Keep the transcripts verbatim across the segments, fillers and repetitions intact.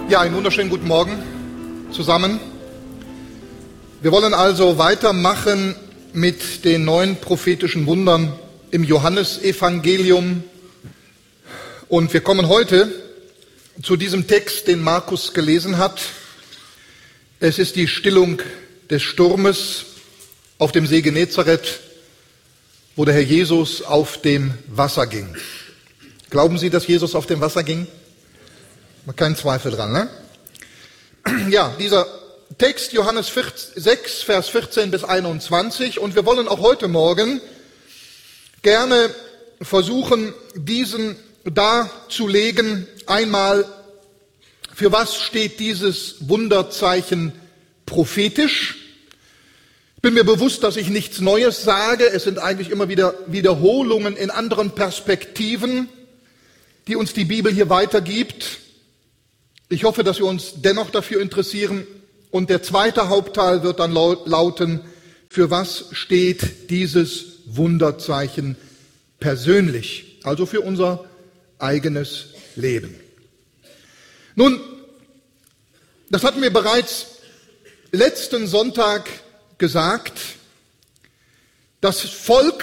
Ja, einen wunderschönen guten Morgen zusammen. Wir wollen also weitermachen mit den neun prophetischen Wundern im Johannesevangelium. Und wir kommen heute zu diesem Text, den Markus gelesen hat. Es ist die Stillung des Sturmes auf dem See Genezareth, wo der Herr Jesus auf dem Wasser ging. Glauben Sie, dass Jesus auf dem Wasser ging? Kein Zweifel dran, ne? Ja, dieser Text, Johannes sechs, Vers vierzehn bis einundzwanzig. Und wir wollen auch heute Morgen gerne versuchen, diesen darzulegen. Einmal, für was steht dieses Wunderzeichen prophetisch? Ich bin mir bewusst, dass ich nichts Neues sage. Es sind eigentlich immer wieder Wiederholungen in anderen Perspektiven, die uns die Bibel hier weitergibt. Ich hoffe, dass wir uns dennoch dafür interessieren. Und der zweite Hauptteil wird dann lauten, für was steht dieses Wunderzeichen persönlich, also für unser eigenes Leben. Nun, das hatten wir bereits letzten Sonntag gesagt. Das Volk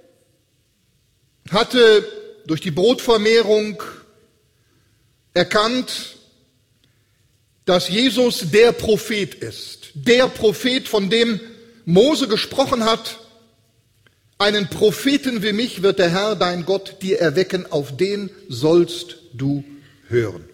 hatte durch die Brotvermehrung erkannt, dass Jesus der Prophet ist. Der Prophet, von dem Mose gesprochen hat: Einen Propheten wie mich wird der Herr, dein Gott, dir erwecken, auf den sollst du hören.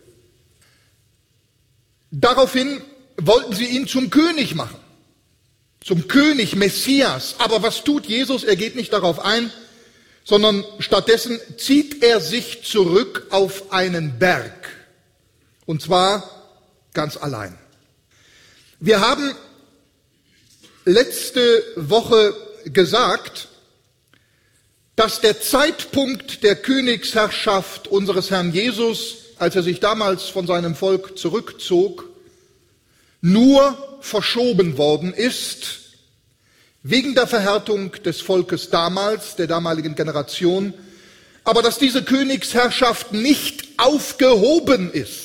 Daraufhin wollten sie ihn zum König machen, zum König Messias. Aber was tut Jesus? Er geht nicht darauf ein, sondern stattdessen zieht er sich zurück auf einen Berg. Und zwar ganz allein. Wir haben letzte Woche gesagt, dass der Zeitpunkt der Königsherrschaft unseres Herrn Jesus, als er sich damals von seinem Volk zurückzog, nur verschoben worden ist, wegen der Verhärtung des Volkes damals, der damaligen Generation, aber dass diese Königsherrschaft nicht aufgehoben ist.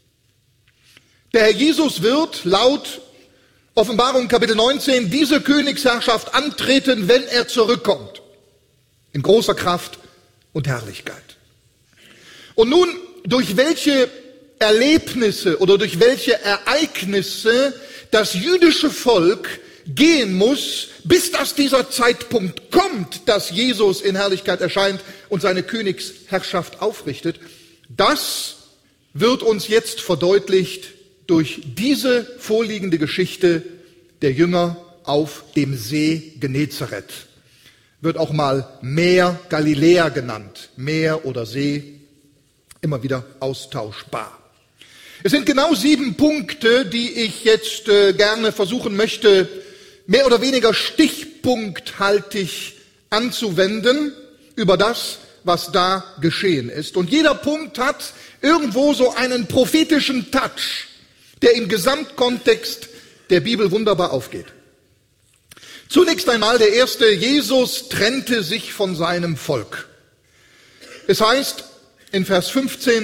Der Herr Jesus wird laut Offenbarung Kapitel neunzehn diese Königsherrschaft antreten, wenn er zurückkommt, in großer Kraft und Herrlichkeit. Und nun, durch welche Erlebnisse oder durch welche Ereignisse das jüdische Volk gehen muss, bis dass dieser Zeitpunkt kommt, dass Jesus in Herrlichkeit erscheint und seine Königsherrschaft aufrichtet, das wird uns jetzt verdeutlicht durch diese vorliegende Geschichte der Jünger auf dem See Genezareth. Wird auch mal Meer Galiläa genannt. Meer oder See, immer wieder austauschbar. Es sind genau sieben Punkte, die ich jetzt äh, gerne versuchen möchte, mehr oder weniger stichpunkthaltig anzuwenden über das, was da geschehen ist. Und jeder Punkt hat irgendwo so einen prophetischen Touch, der im Gesamtkontext der Bibel wunderbar aufgeht. Zunächst einmal der erste: Jesus trennte sich von seinem Volk. Es heißt in Vers fünfzehn,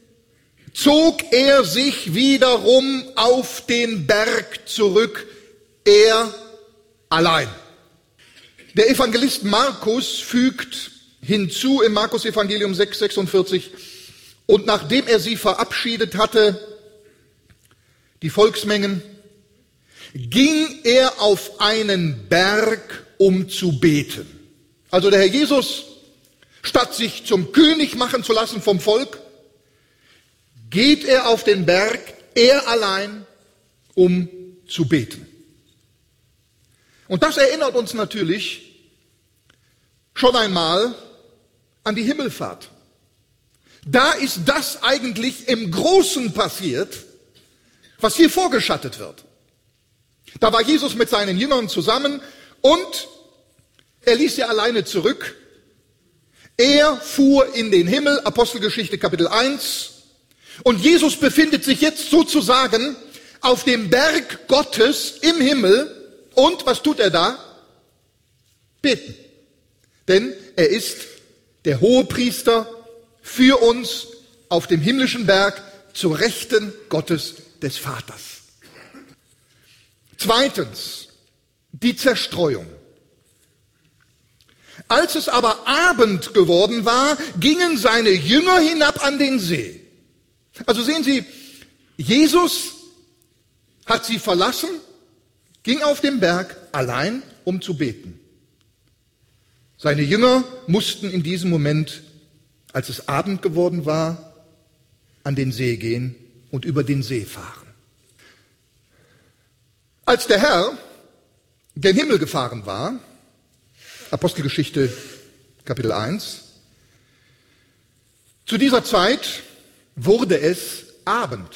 zog er sich wiederum auf den Berg zurück, er allein. Der Evangelist Markus fügt hinzu im Markus-Evangelium sechs sechsundvierzig, und nachdem er sie verabschiedet hatte, die Volksmengen, ging er auf einen Berg, um zu beten. Also der Herr Jesus, statt sich zum König machen zu lassen vom Volk, geht er auf den Berg, er allein, um zu beten. Und das erinnert uns natürlich schon einmal an die Himmelfahrt. Da ist das eigentlich im Großen passiert, was hier vorgeschattet wird. Da war Jesus mit seinen Jüngern zusammen und er ließ sie alleine zurück. Er fuhr in den Himmel, Apostelgeschichte Kapitel eins. Und Jesus befindet sich jetzt sozusagen auf dem Berg Gottes im Himmel. Und was tut er da? Beten. Denn er ist der Hohepriester für uns auf dem himmlischen Berg, zur Rechten Gottes des Vaters. Zweitens, die Zerstreuung. Als es aber Abend geworden war, gingen seine Jünger hinab an den See. Also sehen Sie, Jesus hat sie verlassen, ging auf den Berg allein, um zu beten. Seine Jünger mussten in diesem Moment, als es Abend geworden war, an den See gehen und über den See fahren. Als der Herr gen Himmel gefahren war, Apostelgeschichte Kapitel eins, zu dieser Zeit wurde es Abend.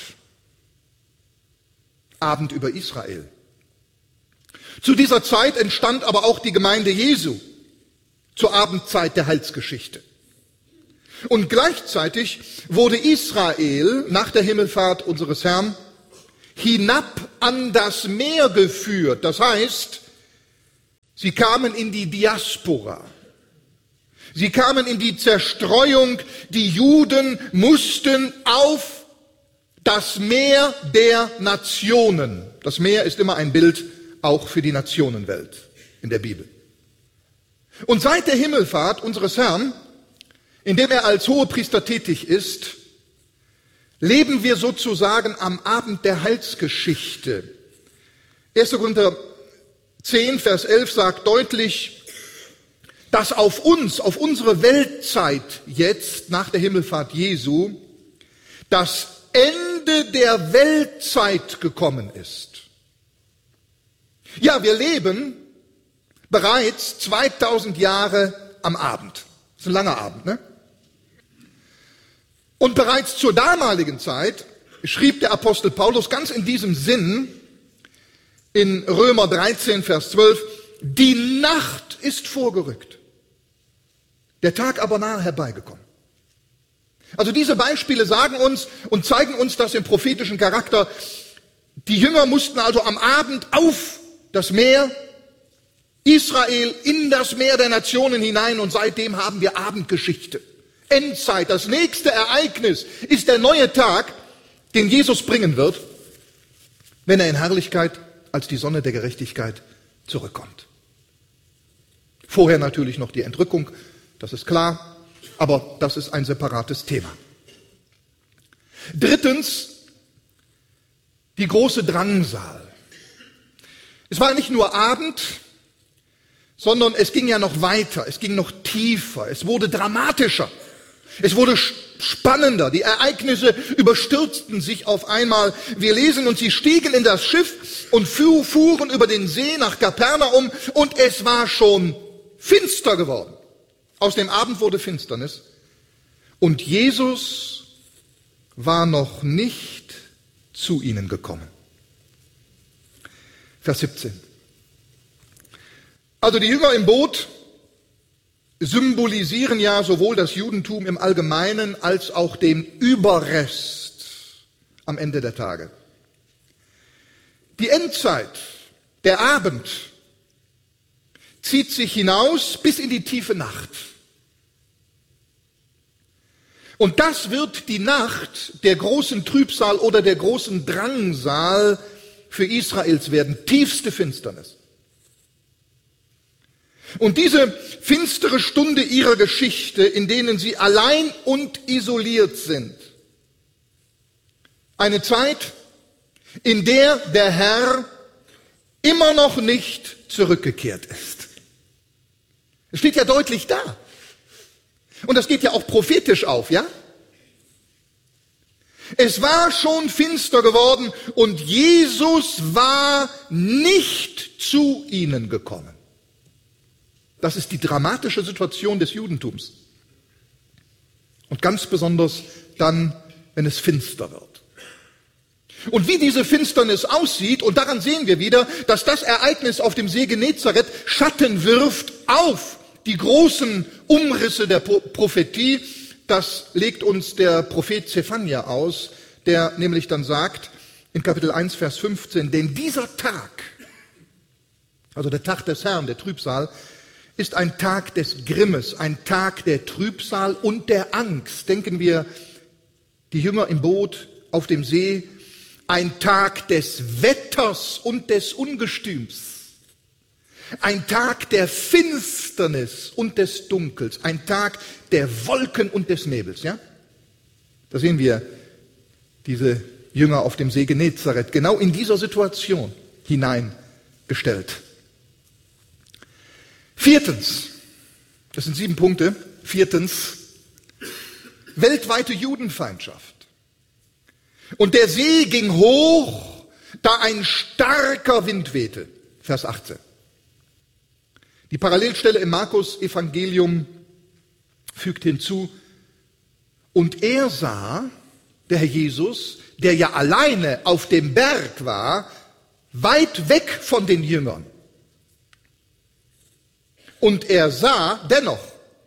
Abend über Israel. Zu dieser Zeit entstand aber auch die Gemeinde Jesu, zur Abendzeit der Heilsgeschichte. Und gleichzeitig wurde Israel nach der Himmelfahrt unseres Herrn hinab an das Meer geführt. Das heißt, sie kamen in die Diaspora. Sie kamen in die Zerstreuung. Die Juden mussten auf das Meer der Nationen. Das Meer ist immer ein Bild auch für die Nationenwelt in der Bibel. Und seit der Himmelfahrt unseres Herrn, in dem er als Hohepriester tätig ist, leben wir sozusagen am Abend der Heilsgeschichte. erster Korinther zehn, Vers elf sagt deutlich, dass auf uns, auf unsere Weltzeit jetzt, nach der Himmelfahrt Jesu, das Ende der Weltzeit gekommen ist. Ja, wir leben bereits zweitausend Jahre am Abend. Das ist ein langer Abend, ne? Und bereits zur damaligen Zeit schrieb der Apostel Paulus ganz in diesem Sinn in Römer dreizehn, Vers zwölf, die Nacht ist vorgerückt, der Tag aber nahe herbeigekommen. Also diese Beispiele sagen uns und zeigen uns das im prophetischen Charakter. Die Jünger mussten also am Abend auf das Meer, Israel in das Meer der Nationen hinein, und seitdem haben wir Abendgeschichte. Endzeit, das nächste Ereignis ist der neue Tag, den Jesus bringen wird, wenn er in Herrlichkeit als die Sonne der Gerechtigkeit zurückkommt. Vorher natürlich noch die Entrückung, das ist klar, aber das ist ein separates Thema. Drittens, die große Drangsal. Es war nicht nur Abend, sondern es ging ja noch weiter, es ging noch tiefer, es wurde dramatischer, es wurde spannender, die Ereignisse überstürzten sich auf einmal. Wir lesen, und sie stiegen in das Schiff und fuhren über den See nach Kapernaum, und es war schon finster geworden. Aus dem Abend wurde Finsternis, und Jesus war noch nicht zu ihnen gekommen. Vers siebzehn. Also die Jünger im Boot symbolisieren ja sowohl das Judentum im Allgemeinen als auch den Überrest am Ende der Tage. Die Endzeit, der Abend, zieht sich hinaus bis in die tiefe Nacht. Und das wird die Nacht der großen Trübsal oder der großen Drangsal für Israels werden, tiefste Finsternis. Und diese finstere Stunde ihrer Geschichte, in denen sie allein und isoliert sind, eine Zeit, in der der Herr immer noch nicht zurückgekehrt ist. Es steht ja deutlich da. Und das geht ja auch prophetisch auf, ja? Es war schon finster geworden und Jesus war nicht zu ihnen gekommen. Das ist die dramatische Situation des Judentums. Und ganz besonders dann, wenn es finster wird. Und wie diese Finsternis aussieht, und daran sehen wir wieder, dass das Ereignis auf dem See Genezareth Schatten wirft auf die großen Umrisse der Prophetie. Das legt uns der Prophet Zephania aus, der nämlich dann sagt, in Kapitel eins, Vers fünfzehn, denn dieser Tag, also der Tag des Herrn, der Trübsal, ist ein Tag des Grimmes, ein Tag der Trübsal und der Angst. Denken wir, die Jünger im Boot auf dem See ein Tag des Wetters und des Ungestüms, ein Tag der Finsternis und des Dunkels, ein Tag der Wolken und des Nebels. Ja? Da sehen wir diese Jünger auf dem See Genezareth, genau in dieser Situation hineingestellt. Viertens, das sind sieben Punkte, viertens, weltweite Judenfeindschaft. Und der See ging hoch, da ein starker Wind wehte. Vers achtzehn. Die Parallelstelle im Markus-Evangelium fügt hinzu, und er sah, der Herr Jesus, der ja alleine auf dem Berg war, weit weg von den Jüngern. Und er sah dennoch,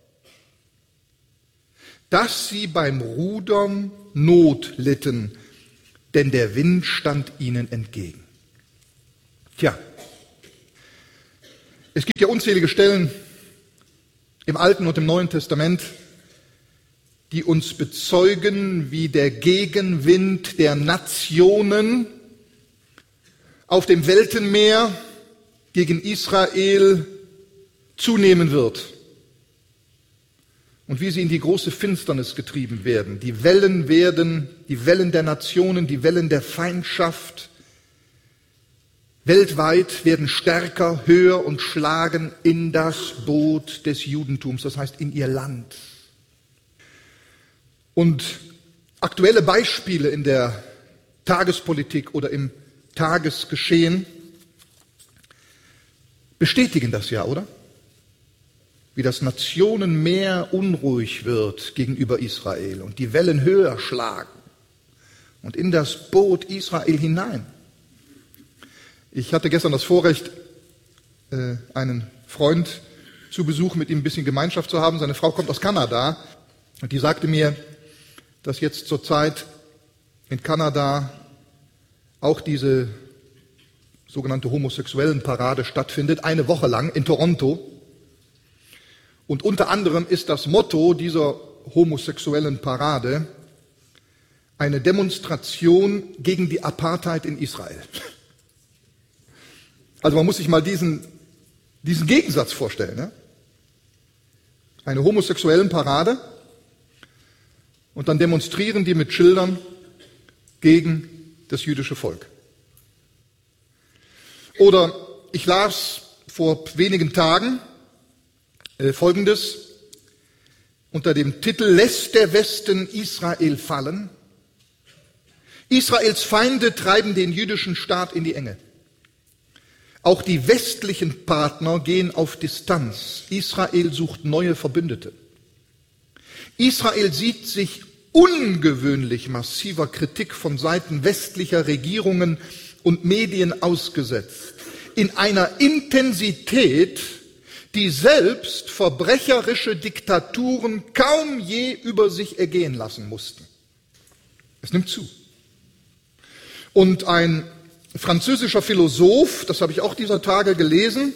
dass sie beim Rudern Not litten, denn der Wind stand ihnen entgegen. Tja, es gibt ja unzählige Stellen im Alten und im Neuen Testament, die uns bezeugen, wie der Gegenwind der Nationen auf dem Weltenmeer gegen Israel zunehmen wird und wie sie in die große Finsternis getrieben werden. Die Wellen werden, die Wellen der Nationen, die Wellen der Feindschaft weltweit werden stärker, höher und schlagen in das Boot des Judentums, das heißt in ihr Land. Und aktuelle Beispiele in der Tagespolitik oder im Tagesgeschehen bestätigen das ja, oder? Wie das Nationenmeer unruhig wird gegenüber Israel und die Wellen höher schlagen und in das Boot Israel hinein. Ich hatte gestern das Vorrecht, einen Freund zu besuchen, mit ihm ein bisschen Gemeinschaft zu haben. Seine Frau kommt aus Kanada und die sagte mir, dass jetzt zurzeit in Kanada auch diese sogenannte Homosexuellenparade stattfindet, eine Woche lang in Toronto. Und unter anderem ist das Motto dieser homosexuellen Parade eine Demonstration gegen die Apartheid in Israel. Also man muss sich mal diesen, diesen Gegensatz vorstellen. Ne? Eine homosexuellen Parade und dann demonstrieren die mit Schildern gegen das jüdische Volk. Oder ich las vor wenigen Tagen äh, Folgendes unter dem Titel Lässt der Westen Israel fallen? Israels Feinde treiben den jüdischen Staat in die Enge. Auch die westlichen Partner gehen auf Distanz. Israel sucht neue Verbündete. Israel sieht sich ungewöhnlich massiver Kritik von Seiten westlicher Regierungen und Medien ausgesetzt. In einer Intensität, die selbst verbrecherische Diktaturen kaum je über sich ergehen lassen mussten. Es nimmt zu. Und ein französischer Philosoph, das habe ich auch dieser Tage gelesen,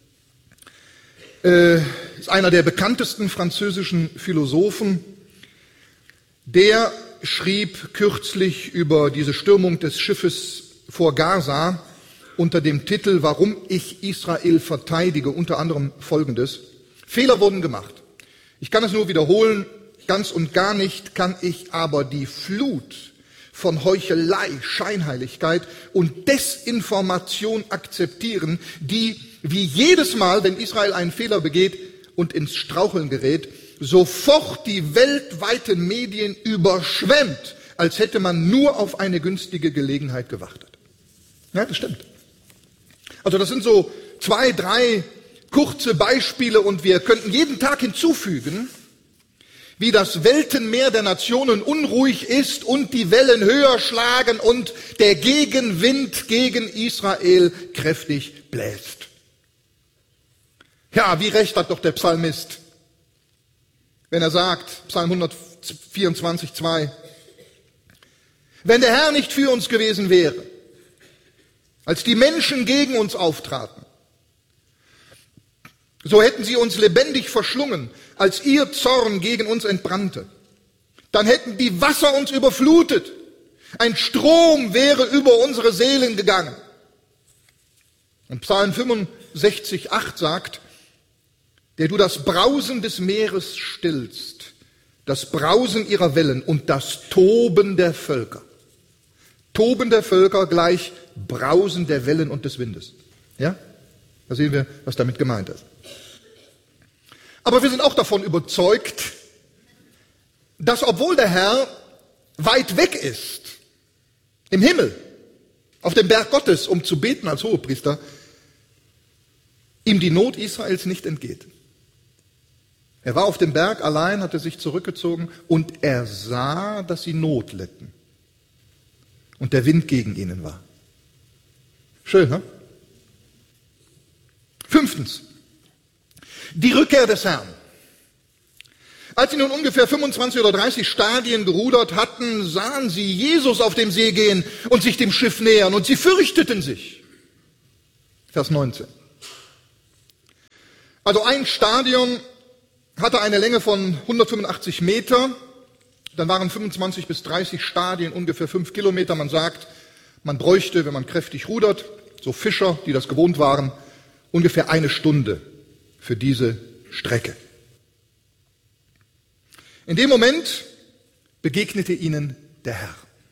äh, ist einer der bekanntesten französischen Philosophen, der schrieb kürzlich über diese Stürmung des Schiffes vor Gaza unter dem Titel Warum ich Israel verteidige, unter anderem Folgendes: Fehler wurden gemacht. Ich kann es nur wiederholen, ganz und gar nicht kann ich aber die Flut von Heuchelei, Scheinheiligkeit und Desinformation akzeptieren, die wie jedes Mal, wenn Israel einen Fehler begeht und ins Straucheln gerät, sofort die weltweiten Medien überschwemmt, als hätte man nur auf eine günstige Gelegenheit gewartet. Ja, das stimmt. Also das sind so zwei, drei kurze Beispiele und wir könnten jeden Tag hinzufügen, wie das Weltenmeer der Nationen unruhig ist und die Wellen höher schlagen und der Gegenwind gegen Israel kräftig bläst. Ja, wie recht hat doch der Psalmist, wenn er sagt, Psalm hundertvierundzwanzig, zwei, wenn der Herr nicht für uns gewesen wäre, als die Menschen gegen uns auftraten, so hätten sie uns lebendig verschlungen, als ihr Zorn gegen uns entbrannte. Dann hätten die Wasser uns überflutet. Ein Strom wäre über unsere Seelen gegangen. Und Psalm fünfundsechzig, acht sagt, der du das Brausen des Meeres stillst, das Brausen ihrer Wellen und das Toben der Völker. Toben der Völker gleich Brausen der Wellen und des Windes. Ja? Da sehen wir, was damit gemeint ist. Aber wir sind auch davon überzeugt, dass obwohl der Herr weit weg ist, im Himmel, auf dem Berg Gottes, um zu beten als Hohepriester, ihm die Not Israels nicht entgeht. Er war auf dem Berg allein, hatte sich zurückgezogen und er sah, dass sie Not litten und der Wind gegen ihnen war. Schön, ne? Fünftens, die Rückkehr des Herrn. Als sie nun ungefähr fünfundzwanzig oder dreißig Stadien gerudert hatten, sahen sie Jesus auf dem See gehen und sich dem Schiff nähern und sie fürchteten sich. Vers neunzehn. Also ein Stadion hatte eine Länge von hundertfünfundachtzig Meter, dann waren fünfundzwanzig bis dreißig Stadien ungefähr fünf Kilometer. Man sagt, man bräuchte, wenn man kräftig rudert, so Fischer, die das gewohnt waren, ungefähr eine Stunde für diese Strecke. In dem Moment begegnete ihnen der Herr.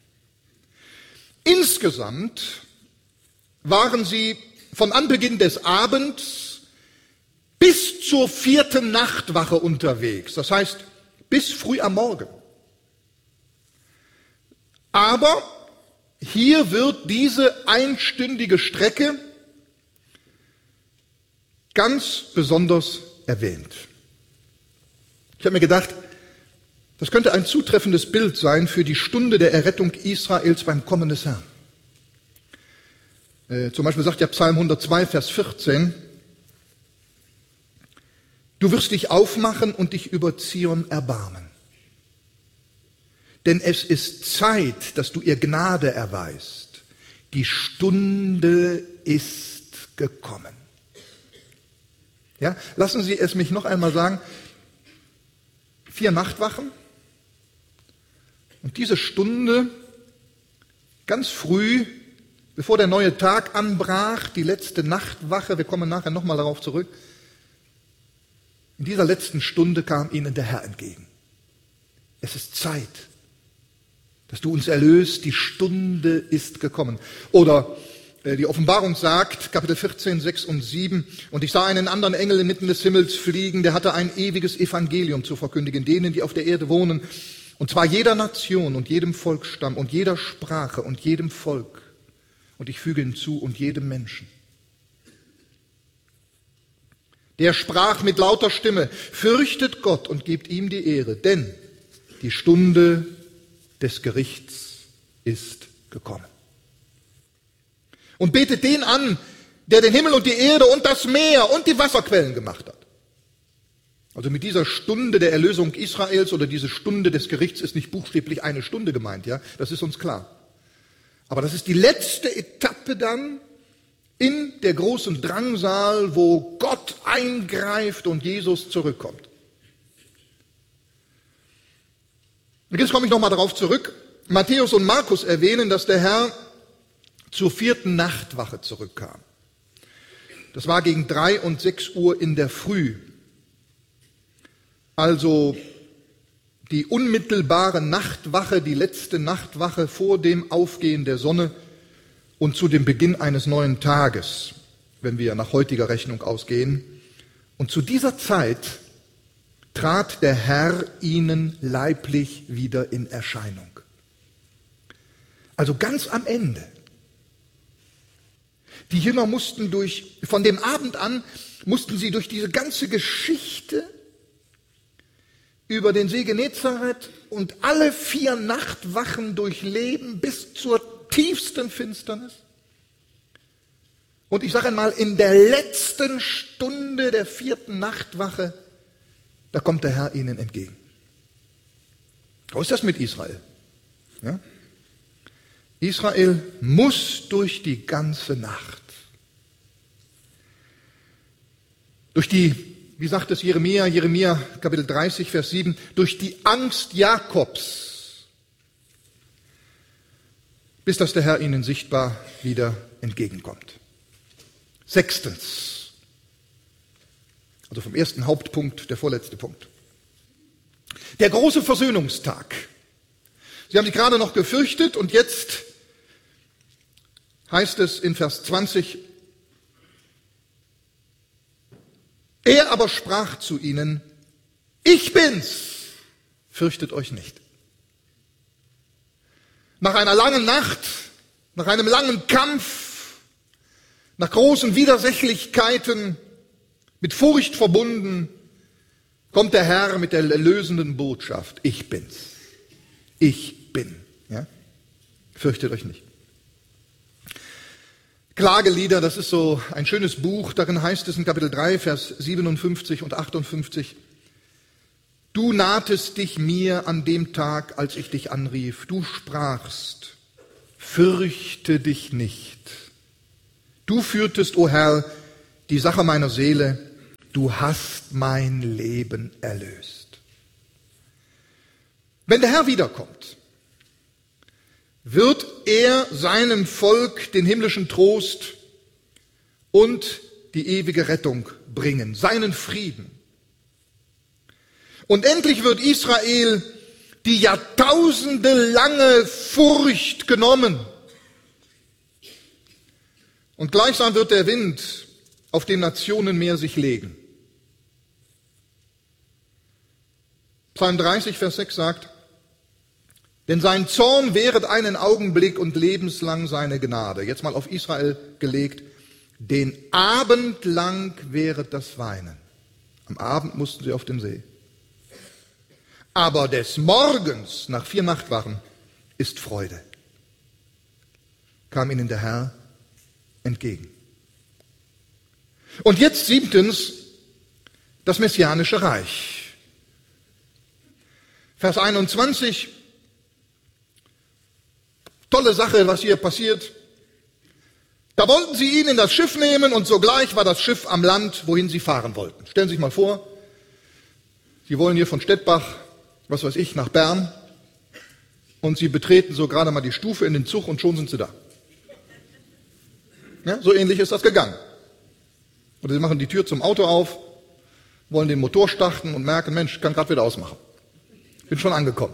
Insgesamt waren sie von Anbeginn des Abends bis zur vierten Nachtwache unterwegs, das heißt bis früh am Morgen. Aber hier wird diese einstündige Strecke ganz besonders erwähnt. Ich habe mir gedacht, das könnte ein zutreffendes Bild sein für die Stunde der Errettung Israels beim Kommen des Herrn. Äh, zum Beispiel sagt ja Psalm hundertzwei, Vers vierzehn, du wirst dich aufmachen und dich über Zion erbarmen. Denn es ist Zeit, dass du ihr Gnade erweist. Die Stunde ist gekommen. Ja, lassen Sie es mich noch einmal sagen. Vier Nachtwachen. Und diese Stunde, ganz früh, bevor der neue Tag anbrach, die letzte Nachtwache, wir kommen nachher nochmal darauf zurück, in dieser letzten Stunde kam ihnen der Herr entgegen. Es ist Zeit, dass du uns erlöst, die Stunde ist gekommen. Oder äh, die Offenbarung sagt, Kapitel vierzehn, sechs und sieben, und ich sah einen anderen Engel inmitten des Himmels fliegen, der hatte ein ewiges Evangelium zu verkündigen, denen, die auf der Erde wohnen, und zwar jeder Nation und jedem Volksstamm und jeder Sprache und jedem Volk. Und ich füge hinzu, und jedem Menschen. Der sprach mit lauter Stimme, fürchtet Gott und gebt ihm die Ehre, denn die Stunde des Gerichts ist gekommen. Und betet den an, der den Himmel und die Erde und das Meer und die Wasserquellen gemacht hat. Also mit dieser Stunde der Erlösung Israels oder diese Stunde des Gerichts ist nicht buchstäblich eine Stunde gemeint, ja, das ist uns klar. Aber das ist die letzte Etappe dann in der großen Drangsal, wo Gott eingreift und Jesus zurückkommt. Und jetzt komme ich nochmal darauf zurück. Matthäus und Markus erwähnen, dass der Herr zur vierten Nachtwache zurückkam. Das war gegen drei und sechs Uhr in der Früh. Also die unmittelbare Nachtwache, die letzte Nachtwache vor dem Aufgehen der Sonne und zu dem Beginn eines neuen Tages, wenn wir nach heutiger Rechnung ausgehen. Und zu dieser Zeit trat der Herr ihnen leiblich wieder in Erscheinung. Also ganz am Ende. Die Jünger mussten durch, von dem Abend an, mussten sie durch diese ganze Geschichte über den See Genezareth und alle vier Nachtwachen durchleben bis zur tiefsten Finsternis. Und ich sage einmal, in der letzten Stunde der vierten Nachtwache, da kommt der Herr ihnen entgegen. So ist das mit Israel. Ja? Israel muss durch die ganze Nacht. Durch die, wie sagt es Jeremia, Jeremia Kapitel dreißig, Vers sieben, durch die Angst Jakobs bis dass der Herr ihnen sichtbar wieder entgegenkommt. Sechstens, also vom ersten Hauptpunkt, der vorletzte Punkt. Der große Versöhnungstag. Sie haben sich gerade noch gefürchtet und jetzt heißt es in Vers zwanzig, er aber sprach zu ihnen, ich bin's, fürchtet euch nicht. Nach einer langen Nacht, nach einem langen Kampf, nach großen Widersächlichkeiten, mit Furcht verbunden, kommt der Herr mit der erlösenden Botschaft, ich bin's, ich bin. Ja? Fürchtet euch nicht. Klagelieder, das ist so ein schönes Buch, darin heißt es in Kapitel drei, Vers siebenundfünfzig und achtundfünfzig, du nahtest dich mir an dem Tag, als ich dich anrief, du sprachst, fürchte dich nicht. Du führtest, o Herr, die Sache meiner Seele, du hast mein Leben erlöst. Wenn der Herr wiederkommt, wird er seinem Volk den himmlischen Trost und die ewige Rettung bringen, seinen Frieden. Und endlich wird Israel die jahrtausendelange Furcht genommen. Und gleichsam wird der Wind auf dem Nationenmeer sich legen. Psalm dreißig, Vers sechs sagt, denn sein Zorn währet einen Augenblick und lebenslang seine Gnade. Jetzt mal auf Israel gelegt. Den Abend lang währet das Weinen. Am Abend mussten sie auf den See. Aber des Morgens, nach vier Nachtwachen, ist Freude. Kam ihnen der Herr entgegen. Und jetzt siebtens, das Messianische Reich. Vers einundzwanzig, tolle Sache, was hier passiert. Da wollten sie ihn in das Schiff nehmen und sogleich war das Schiff am Land, wohin sie fahren wollten. Stellen Sie sich mal vor, Sie wollen hier von Stettbach, was weiß ich, nach Bern und Sie betreten so gerade mal die Stufe in den Zug und schon sind Sie da. Ja, so ähnlich ist das gegangen. Oder Sie machen die Tür zum Auto auf, wollen den Motor starten und merken, Mensch, kann gerade wieder ausmachen. Bin schon angekommen.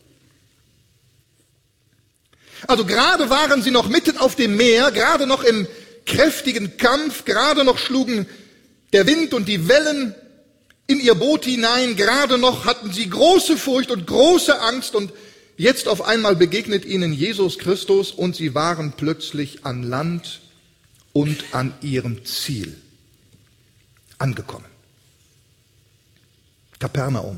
Also gerade waren sie noch mitten auf dem Meer, gerade noch im kräftigen Kampf, gerade noch schlugen der Wind und die Wellen in ihr Boot hinein, gerade noch hatten sie große Furcht und große Angst und jetzt auf einmal begegnet ihnen Jesus Christus und sie waren plötzlich an Land und an ihrem Ziel angekommen. Kapernaum.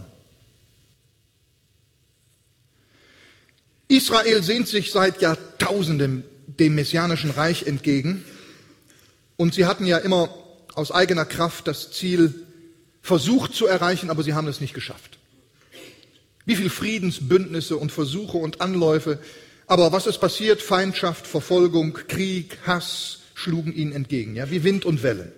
Israel sehnt sich seit Jahrtausenden dem messianischen Reich entgegen und sie hatten ja immer aus eigener Kraft das Ziel versucht zu erreichen, aber sie haben es nicht geschafft. Wie viel Friedensbündnisse und Versuche und Anläufe, aber was ist passiert? Feindschaft, Verfolgung, Krieg, Hass schlugen ihnen entgegen, ja, wie Wind und Wellen.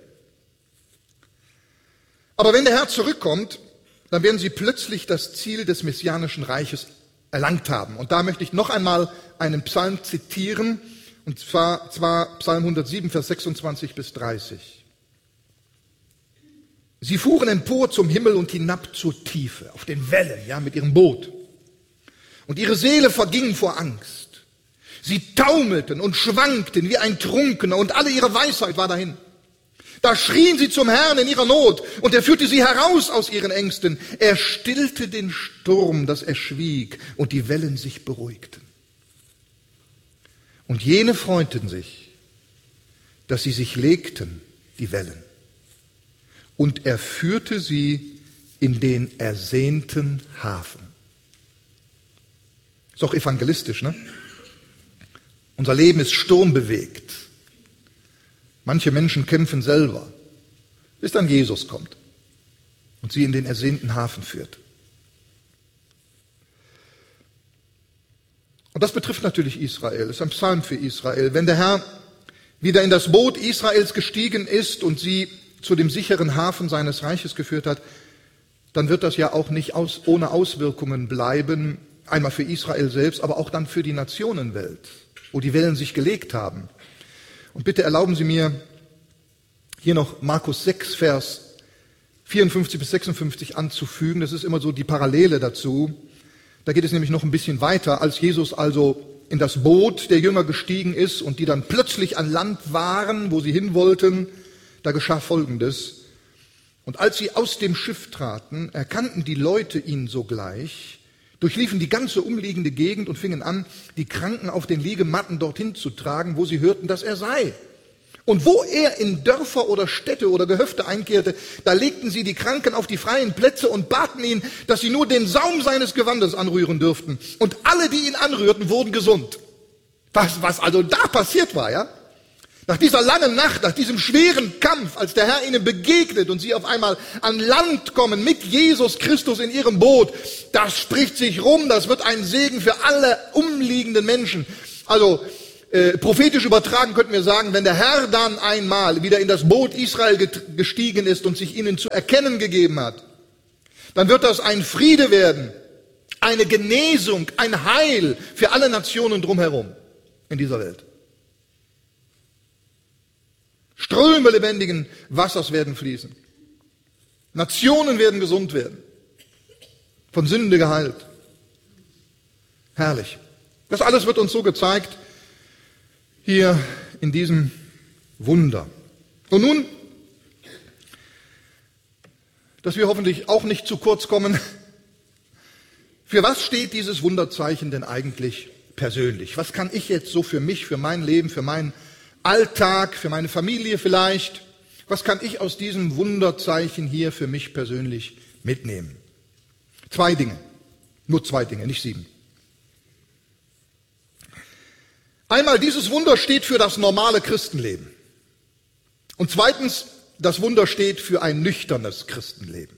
Aber wenn der Herr zurückkommt, dann werden sie plötzlich das Ziel des messianischen Reiches erlangt haben. Und da möchte ich noch einmal einen Psalm zitieren, und zwar, zwar Psalm hundertsieben, Vers sechsundzwanzig bis dreißig. Sie fuhren empor zum Himmel und hinab zur Tiefe, auf den Wellen, ja, mit ihrem Boot. Und ihre Seele verging vor Angst. Sie taumelten und schwankten wie ein Trunkener und alle ihre Weisheit war dahin. Da schrien sie zum Herrn in ihrer Not und er führte sie heraus aus ihren Ängsten. Er stillte den Sturm, dass er schwieg und die Wellen sich beruhigten. Und jene freuten sich, dass sie sich legten, die Wellen. Und er führte sie in den ersehnten Hafen. Ist auch evangelistisch, ne? Unser Leben ist sturmbewegt. Manche Menschen kämpfen selber, bis dann Jesus kommt und sie in den ersehnten Hafen führt. Und das betrifft natürlich Israel, das ist ein Psalm für Israel. Wenn der Herr wieder in das Boot Israels gestiegen ist und sie zu dem sicheren Hafen seines Reiches geführt hat, dann wird das ja auch nicht aus, ohne Auswirkungen bleiben, einmal für Israel selbst, aber auch dann für die Nationenwelt. wo die Wellen sich gelegt haben. Und bitte erlauben Sie mir, hier noch Markus sechs, Vers vierundfünfzig bis sechsundfünfzig anzufügen. Das ist immer so die Parallele dazu. Da geht es nämlich noch ein bisschen weiter, als Jesus also in das Boot der Jünger gestiegen ist und die dann plötzlich an Land waren, wo sie hin wollten. Da geschah Folgendes. Und als sie aus dem Schiff traten, erkannten die Leute ihn sogleich, durchliefen die ganze umliegende Gegend und fingen an, die Kranken auf den Liegematten dorthin zu tragen, wo sie hörten, dass er sei. Und wo er in Dörfer oder Städte oder Gehöfte einkehrte, da legten sie die Kranken auf die freien Plätze und baten ihn, dass sie nur den Saum seines Gewandes anrühren dürften. Und alle, die ihn anrührten, wurden gesund. Was, was also da passiert war, ja? Nach dieser langen Nacht, nach diesem schweren Kampf, als der Herr ihnen begegnet und sie auf einmal an Land kommen mit Jesus Christus in ihrem Boot, das spricht sich rum, das wird ein Segen für alle umliegenden Menschen. Also, Äh, prophetisch übertragen könnten wir sagen, wenn der Herr dann einmal wieder in das Boot Israel gestiegen ist und sich ihnen zu erkennen gegeben hat, dann wird das ein Friede werden, eine Genesung, ein Heil für alle Nationen drumherum in dieser Welt. Ströme lebendigen Wassers werden fließen. Nationen werden gesund werden, von Sünde geheilt. Herrlich. Das alles wird uns so gezeigt, hier in diesem Wunder. Und nun, dass wir hoffentlich auch nicht zu kurz kommen, für was steht dieses Wunderzeichen denn eigentlich persönlich? Was kann ich jetzt so für mich, für mein Leben, für meinen Alltag, für meine Familie vielleicht, was kann ich aus diesem Wunderzeichen hier für mich persönlich mitnehmen? Zwei Dinge, nur zwei Dinge, nicht sieben. Einmal, dieses Wunder steht für das normale Christenleben. Und zweitens, das Wunder steht für ein nüchternes Christenleben.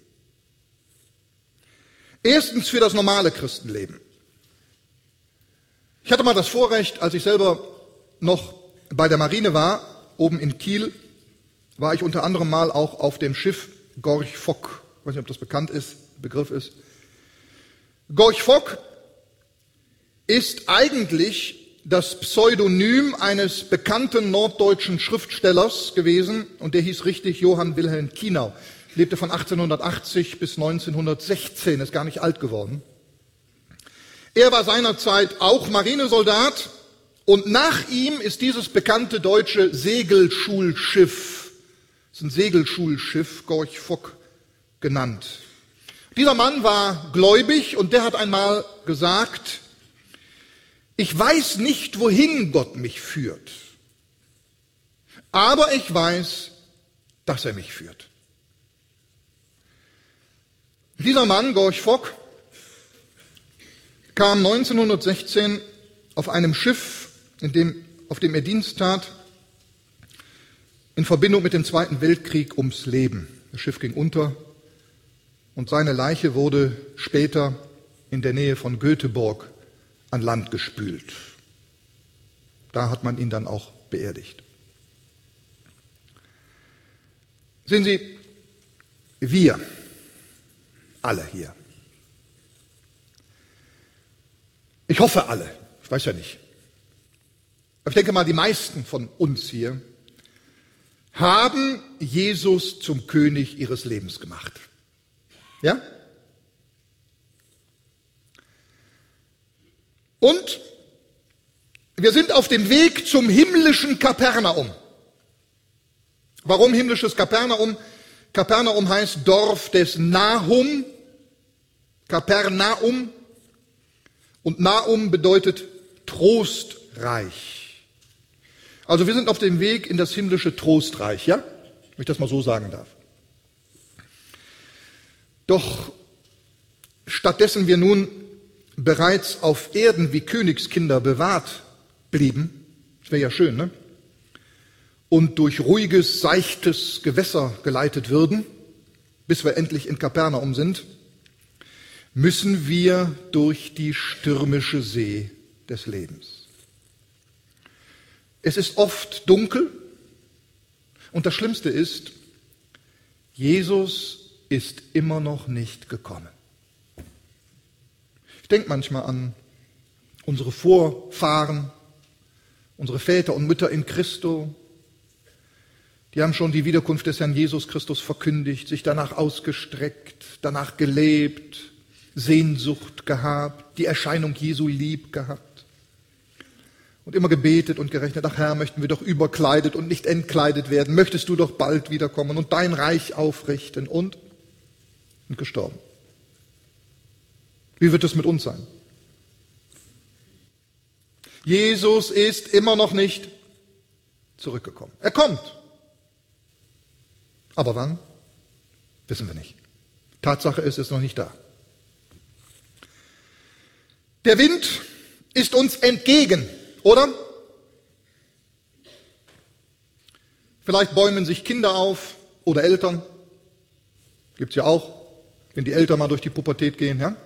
Erstens für das normale Christenleben. Ich hatte mal das Vorrecht, als ich selber noch bei der Marine war, oben in Kiel, war ich unter anderem mal auch auf dem Schiff Gorch Fock. Ich weiß nicht, ob das bekannt ist, Begriff ist. Gorch Fock ist eigentlich das Pseudonym eines bekannten norddeutschen Schriftstellers gewesen, und der hieß richtig Johann Wilhelm Kienau. Lebte von achtzehnhundertachtzig bis neunzehnhundertsechzehn, ist gar nicht alt geworden. Er war seinerzeit auch Marinesoldat, und nach ihm ist dieses bekannte deutsche Segelschulschiff, das ist ein Segelschulschiff, Gorch Fock genannt. Dieser Mann war gläubig, und der hat einmal gesagt: Ich weiß nicht, wohin Gott mich führt, aber ich weiß, dass er mich führt. Dieser Mann, Gorch Fock, kam neunzehnhundertsechzehn auf einem Schiff, in dem, auf dem er Dienst tat, in Verbindung mit dem Zweiten Weltkrieg ums Leben. Das Schiff ging unter und seine Leiche wurde später in der Nähe von Göteborg an Land gespült. Da hat man ihn dann auch beerdigt. Sehen Sie, wir alle hier, ich hoffe alle, ich weiß ja nicht, aber ich denke mal, die meisten von uns hier haben Jesus zum König ihres Lebens gemacht. Ja? Und wir sind auf dem Weg zum himmlischen Kapernaum. Warum himmlisches Kapernaum? Kapernaum heißt Dorf des Nahum, Kapernaum, und Nahum bedeutet trostreich. Also wir sind auf dem Weg in das himmlische Trostreich, ja? Wenn ich das mal so sagen darf. Doch stattdessen wir nun bereits auf Erden wie Königskinder bewahrt blieben, das wäre ja schön, ne? Und durch ruhiges, seichtes Gewässer geleitet würden, bis wir endlich in Kapernaum sind, müssen wir durch die stürmische See des Lebens. Es ist oft dunkel, und das Schlimmste ist, Jesus ist immer noch nicht gekommen. Ich denke manchmal an unsere Vorfahren, unsere Väter und Mütter in Christo, die haben schon die Wiederkunft des Herrn Jesus Christus verkündigt, sich danach ausgestreckt, danach gelebt, Sehnsucht gehabt, die Erscheinung Jesu lieb gehabt und immer gebetet und gerechnet, ach Herr, möchten wir doch überkleidet und nicht entkleidet werden, möchtest du doch bald wiederkommen und dein Reich aufrichten und, und gestorben. Wie wird es mit uns sein? Jesus ist immer noch nicht zurückgekommen. Er kommt. Aber wann? Wissen wir nicht. Tatsache ist, er ist noch nicht da. Der Wind ist uns entgegen, oder? Vielleicht bäumen sich Kinder auf oder Eltern. Gibt's ja auch, wenn die Eltern mal durch die Pubertät gehen, ja?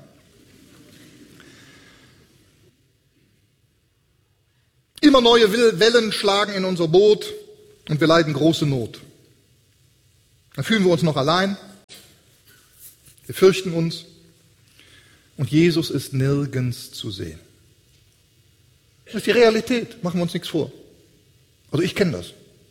Immer neue Wellen schlagen in unser Boot und wir leiden große Not. Dann fühlen wir uns noch allein, wir fürchten uns und Jesus ist nirgends zu sehen. Das ist die Realität, machen wir uns nichts vor. Also ich kenne das.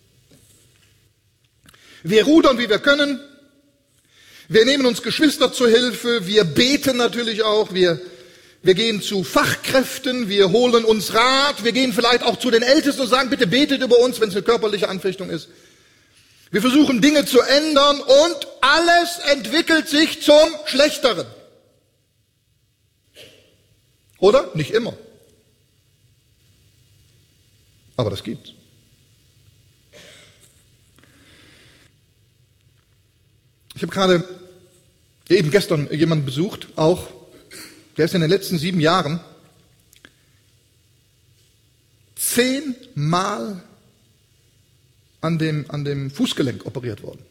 Wir rudern, wie wir können, wir nehmen uns Geschwister zur Hilfe, wir beten natürlich auch, wir Wir gehen zu Fachkräften, wir holen uns Rat, wir gehen vielleicht auch zu den Ältesten und sagen, bitte betet über uns, wenn es eine körperliche Anfechtung ist. Wir versuchen Dinge zu ändern und alles entwickelt sich zum Schlechteren. Oder? Nicht immer. Aber das gibt's. Ich habe gerade eben gestern jemanden besucht, auch der ist in den letzten sieben Jahren zehnmal an dem, an dem Fußgelenk operiert worden.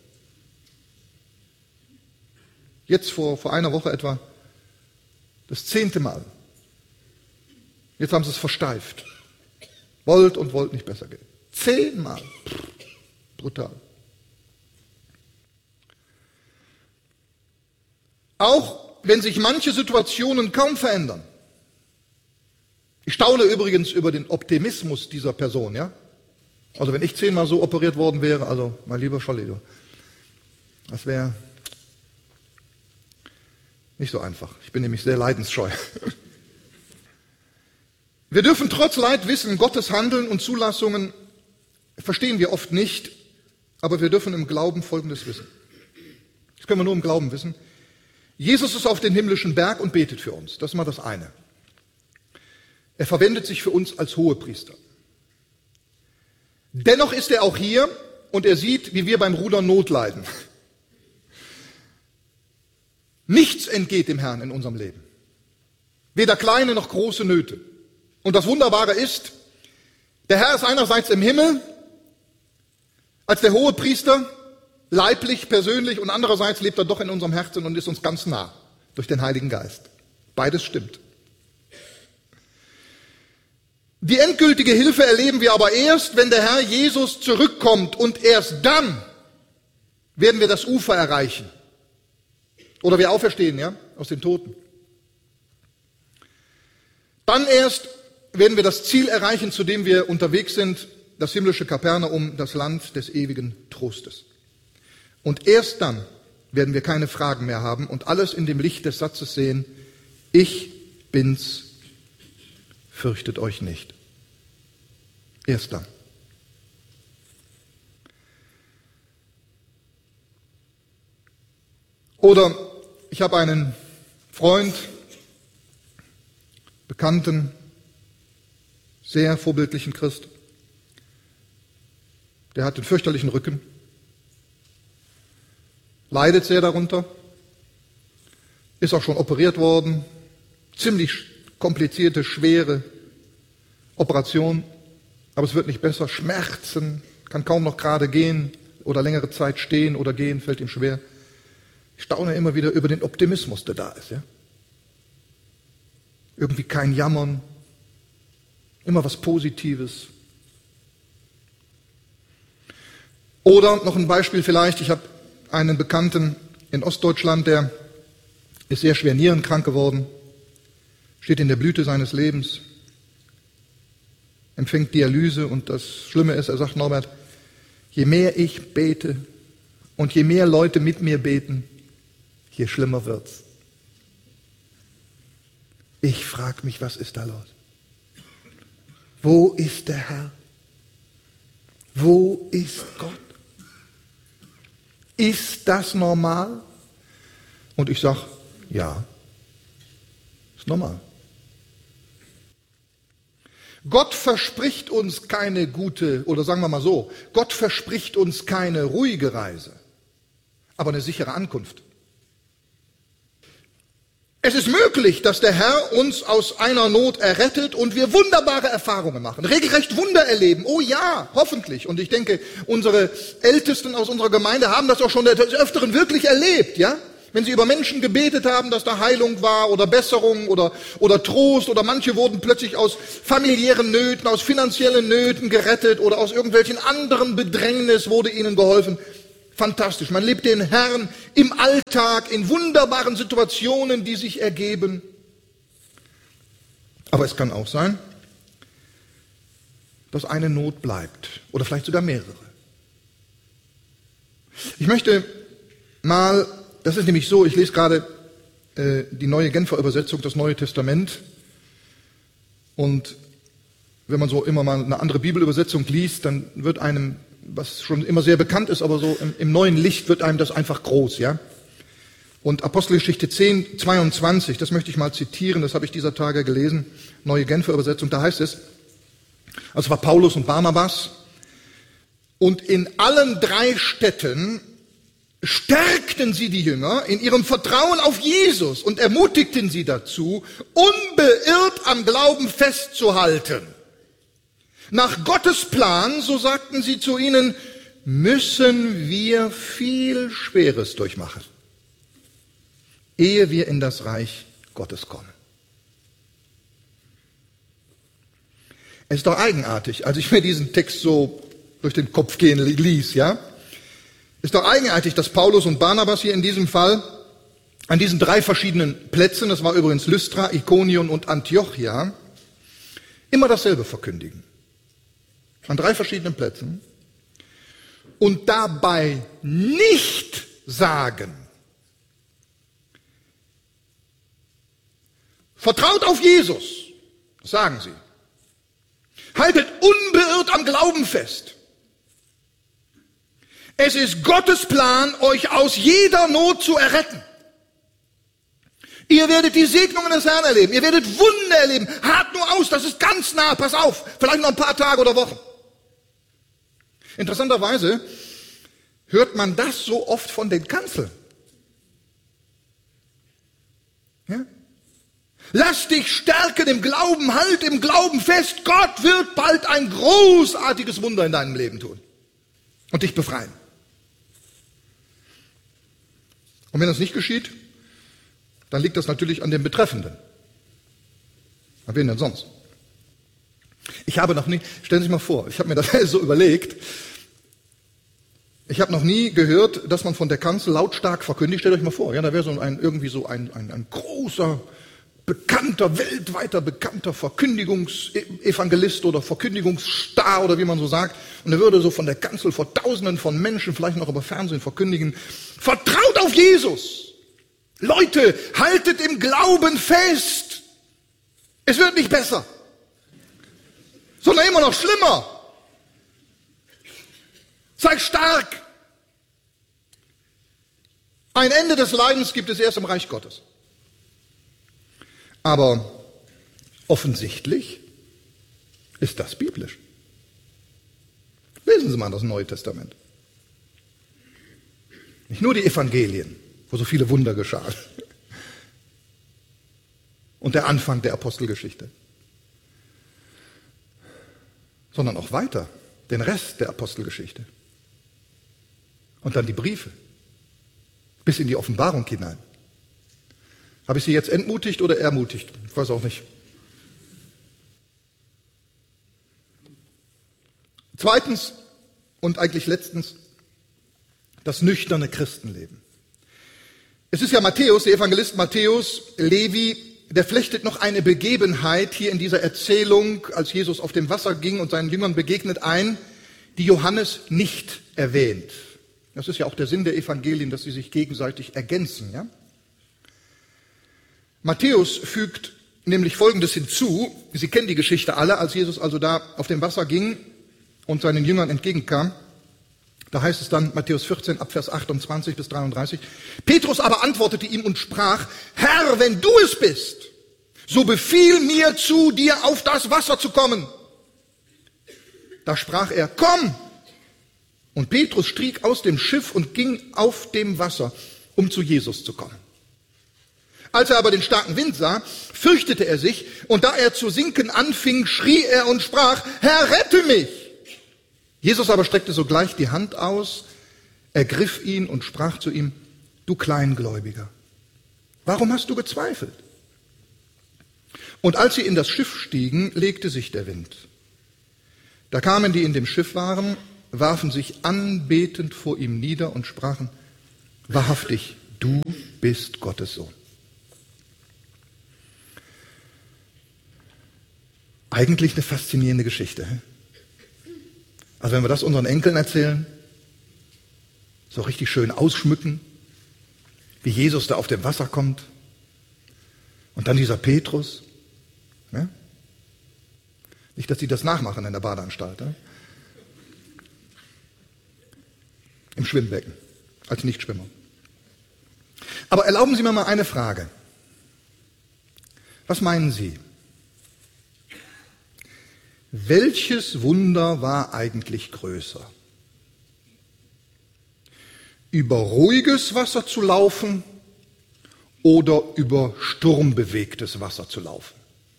Jetzt vor, vor einer Woche etwa das zehnte Mal. Jetzt haben sie es versteift. Wollt und wollt nicht besser gehen. Zehnmal. Brutal. Auch wenn sich manche Situationen kaum verändern. Ich staune übrigens über den Optimismus dieser Person, ja? Also wenn ich zehnmal so operiert worden wäre, also mein lieber Scholli, das wäre nicht so einfach. Ich bin nämlich sehr leidensscheu. Wir dürfen trotz Leid wissen, Gottes Handeln und Zulassungen verstehen wir oft nicht, aber wir dürfen im Glauben Folgendes wissen. Das können wir nur im Glauben wissen. Jesus ist auf den himmlischen Berg und betet für uns. Das ist mal das eine. Er verwendet sich für uns als Hohepriester. Dennoch ist er auch hier und er sieht, wie wir beim Rudern Not leiden. Nichts entgeht dem Herrn in unserem Leben. Weder kleine noch große Nöte. Und das Wunderbare ist, der Herr ist einerseits im Himmel als der Hohepriester, leiblich, persönlich, und andererseits lebt er doch in unserem Herzen und ist uns ganz nah durch den Heiligen Geist. Beides stimmt. Die endgültige Hilfe erleben wir aber erst, wenn der Herr Jesus zurückkommt, und erst dann werden wir das Ufer erreichen. Oder wir auferstehen, ja, aus den Toten. Dann erst werden wir das Ziel erreichen, zu dem wir unterwegs sind, das himmlische Kapernaum, das Land des ewigen Trostes. Und erst dann werden wir keine Fragen mehr haben und alles in dem Licht des Satzes sehen, ich bin's, fürchtet euch nicht. Erst dann. Oder ich habe einen Freund, Bekannten, sehr vorbildlichen Christ, der hat den fürchterlichen Rücken, leidet sehr darunter, ist auch schon operiert worden, ziemlich komplizierte, schwere Operation, aber es wird nicht besser, Schmerzen, kann kaum noch gerade gehen oder längere Zeit stehen oder gehen, fällt ihm schwer. Ich staune immer wieder über den Optimismus, der da ist. Ja? Irgendwie kein Jammern, immer was Positives. Oder noch ein Beispiel vielleicht, ich habe einen Bekannten in Ostdeutschland, der ist sehr schwer nierenkrank geworden, steht in der Blüte seines Lebens. empfängt Dialyse und das Schlimme ist, er sagt, Norbert, je mehr ich bete und je mehr Leute mit mir beten, je schlimmer wird's. Ich frage mich, was ist da los? Wo ist der Herr? Wo ist Gott? Ist das normal? Und ich sage, ja, ist normal. Gott verspricht uns keine gute, oder sagen wir mal so, Gott verspricht uns keine ruhige Reise, aber eine sichere Ankunft. Es ist möglich, dass der Herr uns aus einer Not errettet und wir wunderbare Erfahrungen machen, regelrecht Wunder erleben. Oh ja, hoffentlich. Und ich denke, unsere Ältesten aus unserer Gemeinde haben das auch schon des Öfteren wirklich erlebt, ja? Wenn sie über Menschen gebetet haben, dass da Heilung war oder Besserung oder, oder Trost oder manche wurden plötzlich aus familiären Nöten, aus finanziellen Nöten gerettet oder aus irgendwelchen anderen Bedrängnis wurde ihnen geholfen. Fantastisch. Man lebt den Herrn im Alltag, in wunderbaren Situationen, die sich ergeben. Aber es kann auch sein, dass eine Not bleibt oder vielleicht sogar mehrere. Ich möchte mal, das ist nämlich so, ich lese gerade äh, die neue Genfer Übersetzung, das Neue Testament. Und wenn man so immer mal eine andere Bibelübersetzung liest, dann wird einem, was schon immer sehr bekannt ist, aber so im, im neuen Licht wird einem das einfach groß, ja. Und Apostelgeschichte zehn, zweiundzwanzig, das möchte ich mal zitieren, das habe ich dieser Tage gelesen, neue Genfer Übersetzung, da heißt es, also war Paulus und Barnabas, und in allen drei Städten stärkten sie die Jünger in ihrem Vertrauen auf Jesus und ermutigten sie dazu, unbeirrt am Glauben festzuhalten. Nach Gottes Plan, so sagten sie zu ihnen, müssen wir viel Schweres durchmachen, ehe wir in das Reich Gottes kommen. Es ist doch eigenartig, als ich mir diesen Text so durch den Kopf gehen ließ, ja. Ist doch eigenartig, dass Paulus und Barnabas hier in diesem Fall an diesen drei verschiedenen Plätzen, das war übrigens Lystra, Ikonion und Antiochia, immer dasselbe verkündigen. An drei verschiedenen Plätzen. Und dabei nicht sagen, vertraut auf Jesus, das sagen sie. Haltet unbeirrt am Glauben fest. Es ist Gottes Plan, euch aus jeder Not zu erretten. Ihr werdet die Segnungen des Herrn erleben. Ihr werdet Wunder erleben. Hart nur aus, das ist ganz nah. Pass auf, vielleicht noch ein paar Tage oder Wochen. Interessanterweise hört man das so oft von den Kanzeln. Ja? Lass dich stärken im Glauben, halt im Glauben fest. Gott wird bald ein großartiges Wunder in deinem Leben tun und dich befreien. Und wenn das nicht geschieht, dann liegt das natürlich an dem Betreffenden. An wen denn sonst? Ich habe noch nie, stellen Sie sich mal vor, ich habe mir das so überlegt, ich habe noch nie gehört, dass man von der Kanzel lautstark verkündigt. Stellt euch mal vor, ja, da wäre so ein, irgendwie so ein, ein, ein großer, bekannter, weltweiter bekannter Verkündigungsevangelist oder Verkündigungsstar oder wie man so sagt. Und er würde so von der Kanzel vor Tausenden von Menschen, vielleicht noch über Fernsehen verkündigen, vertraut auf Jesus. Leute, haltet im Glauben fest. Es wird nicht besser, sondern immer noch schlimmer. Seid stark. Ein Ende des Leidens gibt es erst im Reich Gottes. Aber offensichtlich ist das biblisch. Lesen Sie mal das Neue Testament. Nicht nur die Evangelien, wo so viele Wunder geschahen. Und der Anfang der Apostelgeschichte. Sondern auch weiter, den Rest der Apostelgeschichte. Und dann die Briefe. Bis in die Offenbarung hinein. Habe ich Sie jetzt entmutigt oder ermutigt? Ich weiß auch nicht. Zweitens und eigentlich letztens, das nüchterne Christenleben. Es ist ja Matthäus, der Evangelist Matthäus, Levi, der flechtet noch eine Begebenheit hier in dieser Erzählung, als Jesus auf dem Wasser ging und seinen Jüngern begegnet, ein, die Johannes nicht erwähnt. Das ist ja auch der Sinn der Evangelien, dass sie sich gegenseitig ergänzen. Ja? Matthäus fügt nämlich Folgendes hinzu. Sie kennen die Geschichte alle, als Jesus also da auf dem Wasser ging und seinen Jüngern entgegenkam. Da heißt es dann, Matthäus vierzehn, Abvers achtundzwanzig bis dreiunddreißig. Petrus aber antwortete ihm und sprach, Herr, wenn du es bist, so befiehl mir zu, dir auf das Wasser zu kommen. Da sprach er, komm! Und Petrus stieg aus dem Schiff und ging auf dem Wasser, um zu Jesus zu kommen. Als er aber den starken Wind sah, fürchtete er sich, und da er zu sinken anfing, schrie er und sprach, Herr, rette mich! Jesus aber streckte sogleich die Hand aus, ergriff ihn und sprach zu ihm, du Kleingläubiger, warum hast du gezweifelt? Und als sie in das Schiff stiegen, legte sich der Wind. Da kamen die in dem Schiff waren, warfen sich anbetend vor ihm nieder und sprachen, wahrhaftig, du bist Gottes Sohn. Eigentlich eine faszinierende Geschichte. Also wenn wir das unseren Enkeln erzählen, so richtig schön ausschmücken, wie Jesus da auf dem Wasser kommt und dann dieser Petrus. Ne? Nicht, dass sie das nachmachen in der Badeanstalt. Ne? Im Schwimmbecken, als Nichtschwimmer. Aber erlauben Sie mir mal eine Frage. Was meinen Sie? Welches Wunder war eigentlich größer? Über ruhiges Wasser zu laufen oder über sturmbewegtes Wasser zu laufen?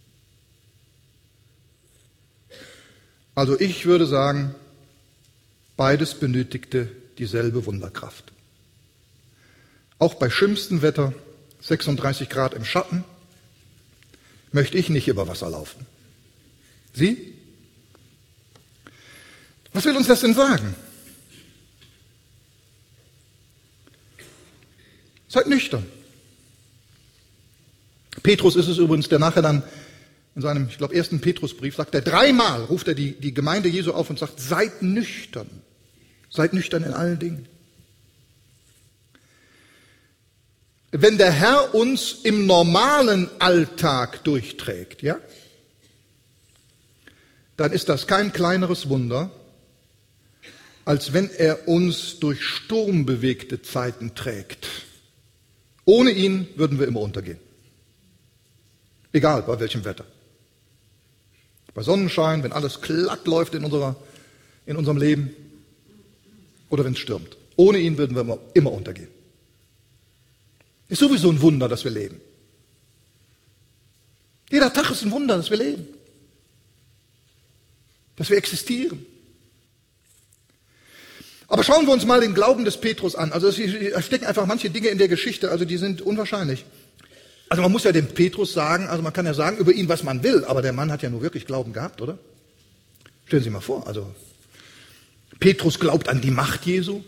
Also ich würde sagen, beides benötigte dieselbe Wunderkraft. Auch bei schlimmstem Wetter, sechsunddreißig Grad im Schatten, möchte ich nicht über Wasser laufen. Sie? Was will uns das denn sagen? Seid nüchtern. Petrus ist es übrigens, der nachher dann in seinem, ich glaube, ersten Petrusbrief sagt er, dreimal ruft er die, die Gemeinde Jesu auf und sagt, seid nüchtern. Seid nüchtern in allen Dingen. Wenn der Herr uns im normalen Alltag durchträgt, ja, dann ist das kein kleineres Wunder, als wenn er uns durch sturmbewegte Zeiten trägt. Ohne ihn würden wir immer untergehen. Egal bei welchem Wetter. Bei Sonnenschein, wenn alles glatt läuft in, unserer, in unserem Leben oder wenn es stürmt. Ohne ihn würden wir immer, immer untergehen. Ist sowieso ein Wunder, dass wir leben. Jeder Tag ist ein Wunder, dass wir leben. Dass wir existieren. Aber schauen wir uns mal den Glauben des Petrus an. Also es stecken einfach manche Dinge in der Geschichte, also die sind unwahrscheinlich. Also man muss ja dem Petrus sagen, also man kann ja sagen über ihn, was man will, aber der Mann hat ja nur wirklich Glauben gehabt, oder? Stellen Sie sich mal vor, also Petrus glaubt an die Macht Jesu.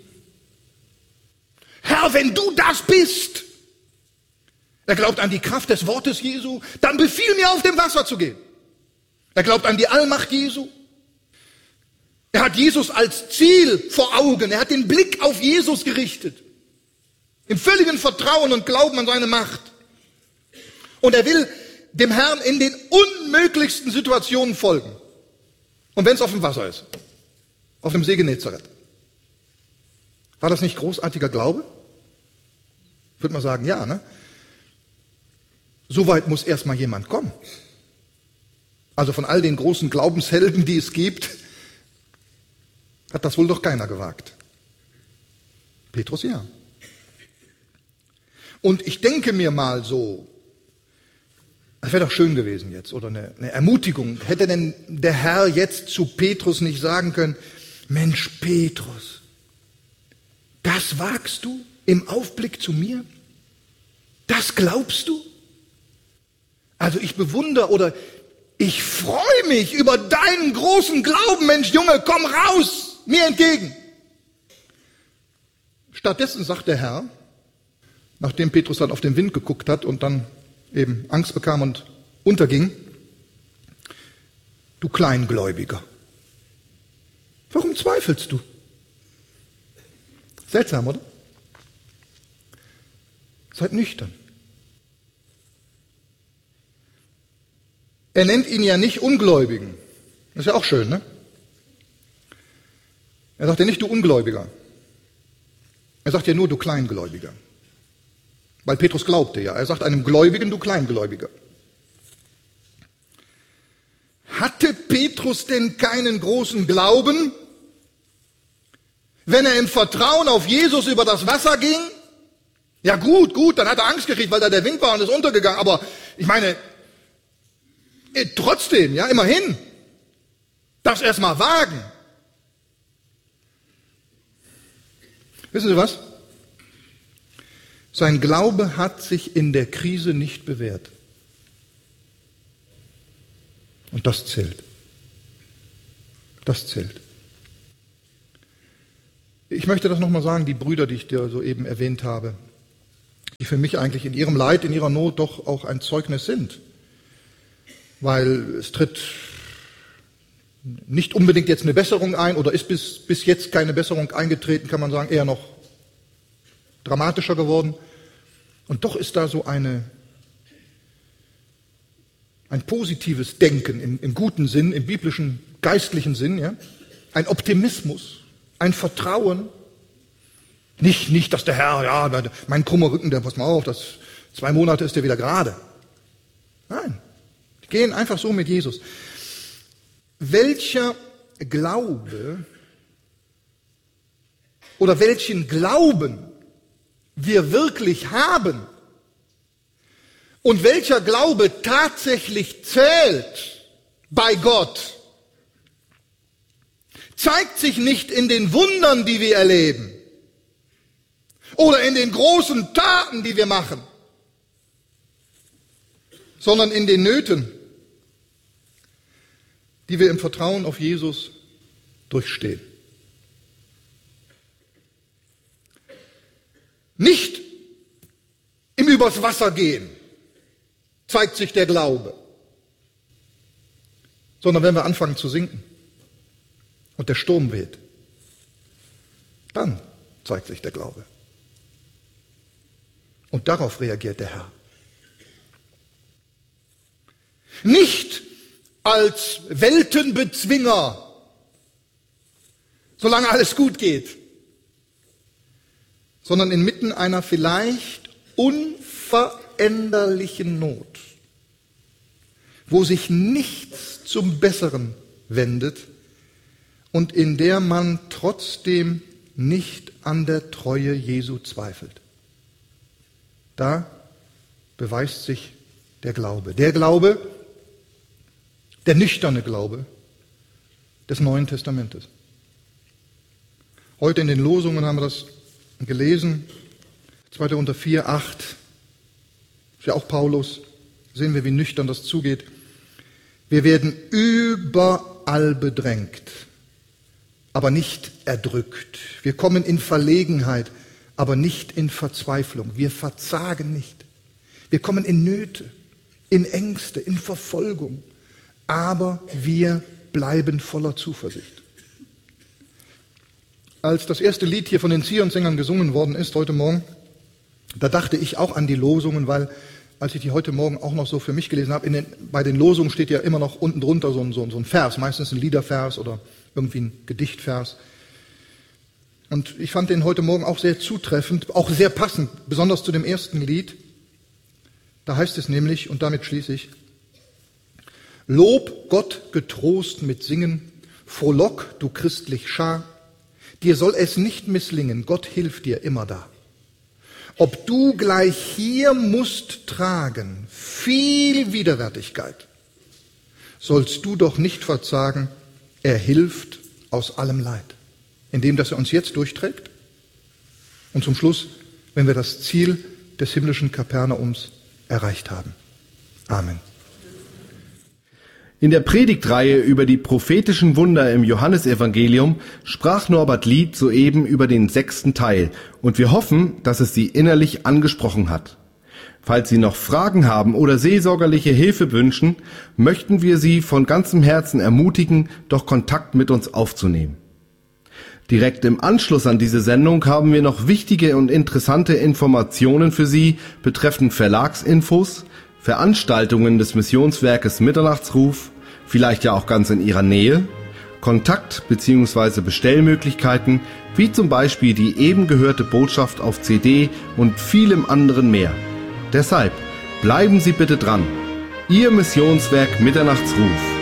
Herr, wenn du das bist, er glaubt an die Kraft des Wortes Jesu, dann befiehl mir, auf dem Wasser zu gehen. Er glaubt an die Allmacht Jesu. Er hat Jesus als Ziel vor Augen. Er hat den Blick auf Jesus gerichtet. Im völligen Vertrauen und Glauben an seine Macht. Und er will dem Herrn in den unmöglichsten Situationen folgen. Und wenn es auf dem Wasser ist. Auf dem See Genezareth. War das nicht großartiger Glaube? Ich würde mal sagen, ja, ne? So weit muss erstmal jemand kommen. Also von all den großen Glaubenshelden, die es gibt, hat das wohl doch keiner gewagt. Petrus ja. Und ich denke mir mal so, das wäre doch schön gewesen jetzt, oder eine, eine Ermutigung. Hätte denn der Herr jetzt zu Petrus nicht sagen können, Mensch Petrus, das wagst du im Aufblick zu mir? Das glaubst du? Also ich bewundere oder ich freue mich über deinen großen Glauben, Mensch Junge, komm raus! Mir entgegen. Stattdessen sagt der Herr, nachdem Petrus dann auf den Wind geguckt hat und dann eben Angst bekam und unterging. Du Kleingläubiger, warum zweifelst du? Seltsam, oder? Seid nüchtern. Er nennt ihn ja nicht Ungläubigen. Das ist ja auch schön, ne? Er sagt ja nicht, du Ungläubiger. Er sagt ja nur, du Kleingläubiger. Weil Petrus glaubte ja. Er sagt einem Gläubigen, du Kleingläubiger. Hatte Petrus denn keinen großen Glauben, wenn er im Vertrauen auf Jesus über das Wasser ging? Ja gut, gut, dann hat er Angst gekriegt, weil da der Wind war und ist untergegangen. Aber ich meine, trotzdem, ja, immerhin, das erstmal wagen. Wissen Sie was? Sein Glaube hat sich in der Krise nicht bewährt. Und das zählt. Das zählt. Ich möchte das nochmal sagen, die Brüder, die ich dir soeben erwähnt habe, die für mich eigentlich in ihrem Leid, in ihrer Not doch auch ein Zeugnis sind. Weil es tritt nicht unbedingt jetzt eine Besserung ein oder ist bis, bis jetzt keine Besserung eingetreten, kann man sagen, eher noch dramatischer geworden. Und doch ist da so eine, ein positives Denken im, im guten Sinn, im biblischen, geistlichen Sinn, ja? Ein Optimismus, ein Vertrauen. Nicht, nicht, dass der Herr, ja, mein krummer Rücken, der, pass mal auf, das, zwei Monate ist der wieder gerade. Nein, die gehen einfach so mit Jesus. Welcher Glaube oder welchen Glauben wir wirklich haben und welcher Glaube tatsächlich zählt bei Gott, zeigt sich nicht in den Wundern, die wir erleben oder in den großen Taten, die wir machen, sondern in den Nöten, die wir im Vertrauen auf Jesus durchstehen. Nicht im Übers Wasser gehen zeigt sich der Glaube, sondern wenn wir anfangen zu sinken und der Sturm weht, dann zeigt sich der Glaube. Und darauf reagiert der Herr. Nicht als Weltenbezwinger, solange alles gut geht, sondern inmitten einer vielleicht unveränderlichen Not, wo sich nichts zum Besseren wendet und in der man trotzdem nicht an der Treue Jesu zweifelt. Da beweist sich der Glaube. Der Glaube, der nüchterne Glaube des Neuen Testamentes. Heute in den Losungen haben wir das gelesen, zweiter Korinther vier, acht, ist ja auch Paulus, sehen wir, wie nüchtern das zugeht. Wir werden überall bedrängt, aber nicht erdrückt. Wir kommen in Verlegenheit, aber nicht in Verzweiflung. Wir verzagen nicht. Wir kommen in Nöte, in Ängste, in Verfolgung, aber wir bleiben voller Zuversicht. Als das erste Lied hier von den Zion-Sängern gesungen worden ist heute Morgen, da dachte ich auch an die Losungen, weil als ich die heute Morgen auch noch so für mich gelesen habe, in den, bei den Losungen steht ja immer noch unten drunter so ein, so, ein, so ein Vers, meistens ein Liedervers oder irgendwie ein Gedichtvers. Und ich fand den heute Morgen auch sehr zutreffend, auch sehr passend, besonders zu dem ersten Lied. Da heißt es nämlich, und damit schließe ich, Lob Gott getrost mit Singen, frohlock, du christlich Schar, dir soll es nicht misslingen, Gott hilft dir immer da. Ob du gleich hier musst tragen, viel Widerwärtigkeit, sollst du doch nicht verzagen, er hilft aus allem Leid, indem dass er uns jetzt durchträgt und zum Schluss, wenn wir das Ziel des himmlischen Kapernaums erreicht haben. Amen. In der Predigtreihe über die prophetischen Wunder im Johannesevangelium sprach Norbert Lied soeben über den sechsten Teil und wir hoffen, dass es Sie innerlich angesprochen hat. Falls Sie noch Fragen haben oder seelsorgerliche Hilfe wünschen, möchten wir Sie von ganzem Herzen ermutigen, doch Kontakt mit uns aufzunehmen. Direkt im Anschluss an diese Sendung haben wir noch wichtige und interessante Informationen für Sie betreffend Verlagsinfos, Veranstaltungen des Missionswerkes Mitternachtsruf, vielleicht ja auch ganz in Ihrer Nähe, Kontakt- bzw. Bestellmöglichkeiten, wie zum Beispiel die eben gehörte Botschaft auf C D und vielem anderen mehr. Deshalb bleiben Sie bitte dran. Ihr Missionswerk Mitternachtsruf.